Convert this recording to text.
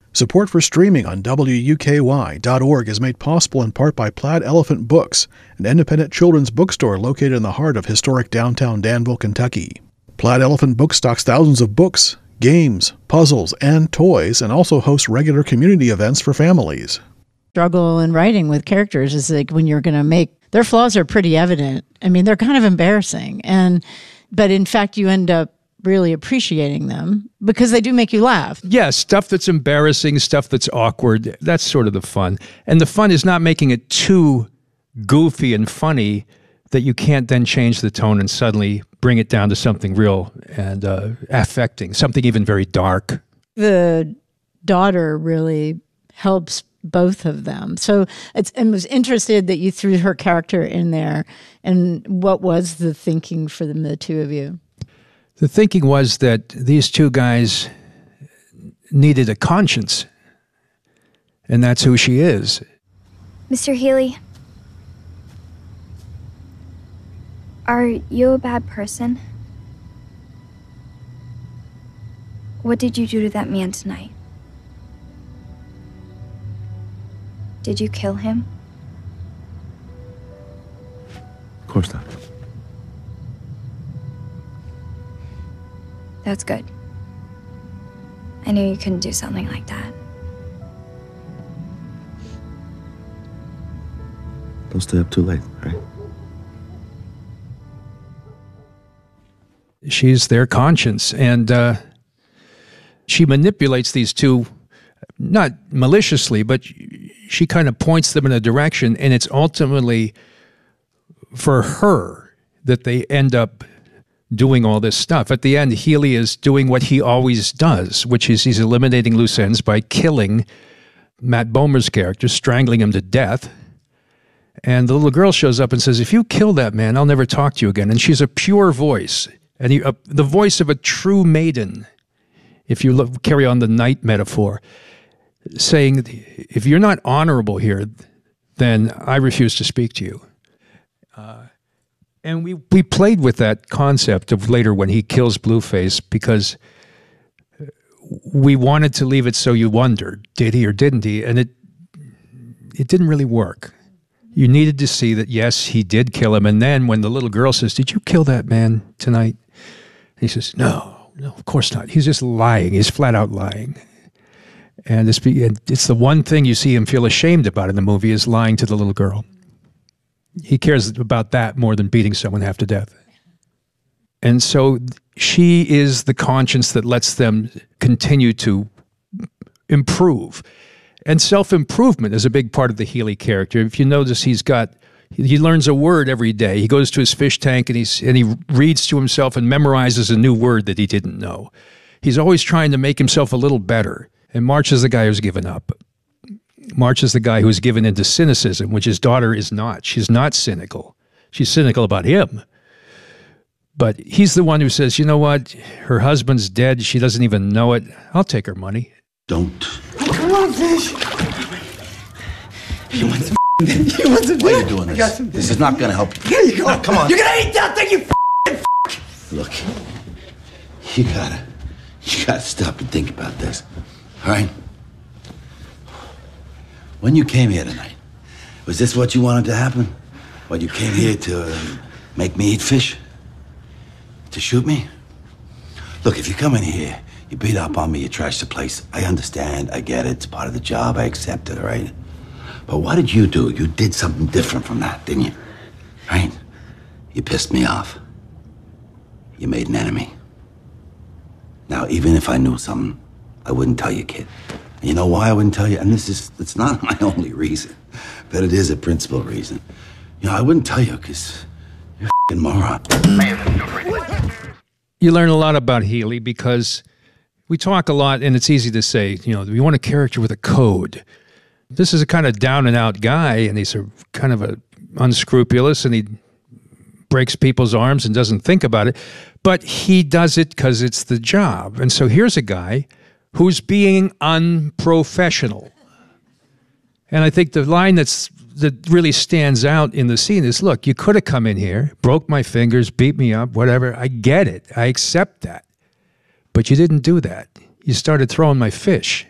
Support for streaming on WUKY.org is made possible in part by Plaid Elephant Books, an independent children's bookstore located in the heart of historic downtown Danville, Kentucky. Plaid Elephant Books stocks thousands of books, games, puzzles, and toys, and also hosts regular community events for families. Struggle in writing with characters is like when you're going to make their flaws are pretty evident. I mean, they're kind of embarrassing, but in fact, you end up really appreciating them because they do make you laugh. Yeah, stuff that's embarrassing, stuff that's awkward. That's sort of the fun. And the fun is not making it too goofy and funny that you can't then change the tone and suddenly bring it down to something real and affecting, something even very dark. The daughter really helps both of them. So I was interested that you threw her character in there. And what was the thinking for the two of you? The thinking was that these two guys needed a conscience, and that's who she is. Mr. Healy, are you a bad person? What did you do to that man tonight? Did you kill him? Of course not. That's good. I knew you couldn't do something like that. Don't stay up too late, right? She's their conscience, and she manipulates these two, not maliciously, but she kind of points them in a direction, and it's ultimately for her that they end up doing all this stuff. At the end, Healy is doing what he always does, which is he's eliminating loose ends by killing Matt Bomer's character, strangling him to death. And the little girl shows up and says, if you kill that man, I'll never talk to you again. And she's a pure voice, and the voice of a true maiden, if you carry on the knight metaphor, saying, if you're not honorable here, then I refuse to speak to you. And we played with that concept of later when he kills Blueface because we wanted to leave it so you wondered, did he or didn't he? And it didn't really work. You needed to see that, yes, he did kill him. And then when the little girl says, did you kill that man tonight? And he says, no, of course not. He's just lying. He's flat out lying. And it's the one thing you see him feel ashamed about in the movie is lying to the little girl. He cares about that more than beating someone half to death. And so she is the conscience that lets them continue to improve. And self-improvement is a big part of the Healy character. If you notice, he learns a word every day. He goes to his fish tank and he reads to himself and memorizes a new word that he didn't know. He's always trying to make himself a little better. And March is the guy who's given up. March is the guy who's given into cynicism, which his daughter is not. She's not cynical. She's cynical about him. But he's the one who says, you know what? Her husband's dead. She doesn't even know it. I'll take her money. Don't. Oh, come on, fish. You want some You want some Why are you doing this? This is not going to help you. Here you go. No, come on. You're going to eat that thing, you Look, you gotta stop and think about this, all right? When you came here tonight, was this what you wanted to happen? What, you came here to make me eat fish? To shoot me? Look, if you come in here, you beat up on me, you trash the place. I understand, I get it, it's part of the job, I accept it, all right? But what did you do? You did something different from that, didn't you? Right? You pissed me off. You made an enemy. Now, even if I knew something, I wouldn't tell you, kid. And you know why I wouldn't tell you? And it's not my only reason, but it is a principal reason. You know, I wouldn't tell you because you're a f***ing moron. You learn a lot about Healy because we talk a lot, and it's easy to say, you know, we want a character with a code. This is a kind of down-and-out guy, and he's kind of unscrupulous, and he breaks people's arms and doesn't think about it. But he does it because it's the job. And so here's a guy who's being unprofessional. And I think the line that really stands out in the scene is, look, you could have come in here, broke my fingers, beat me up, whatever. I get it. I accept that. But you didn't do that. You started throwing my fish.